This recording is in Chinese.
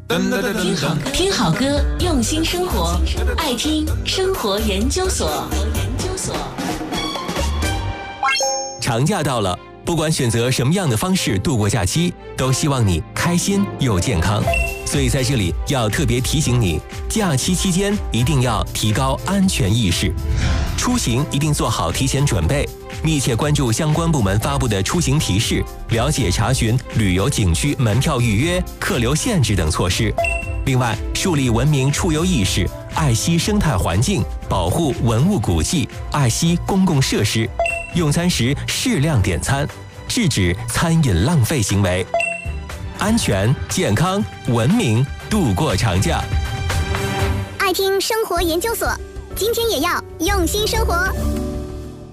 听好歌，用心生活，爱听生活研究所。 长假到了，不管选择什么样的方式度过假期，都希望你开心又健康。所以在这里要特别提醒你，假期期间一定要提高安全意识，出行一定做好提前准备，密切关注相关部门发布的出行提示，了解查询旅游景区门票预约、客流限制等措施。另外，树立文明出游意识，爱惜生态环境，保护文物古迹，爱惜公共设施。用餐时适量点餐，制止餐饮浪费行为。安全、健康、文明度过长假。 爱听生活研究所，今天也要用心生活。